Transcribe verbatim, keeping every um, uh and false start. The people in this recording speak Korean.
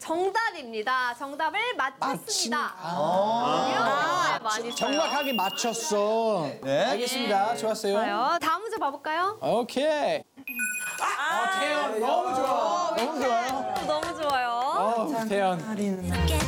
정답입니다. 정답을 맞췄습니다. 아. 이런 경우에 많이 써요. 정확하게 맞췄어. 네. 알겠습니다. 좋았어요. 좋아요. 다음 문제 봐볼까요? 오케이. 아, 태연 너무 좋아. 너무 좋아요. 너무 좋아요. 어, 태연.